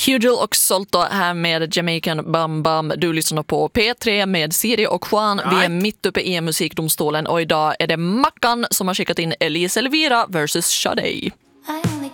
Hugel och Solto här med Jamaican Bam Bam. Du lyssnar på P3 med Siri och Juan. Vi är mitt uppe i musikdomstolen och idag är det Mackan som har skickat in Elise Elvira versus Sade.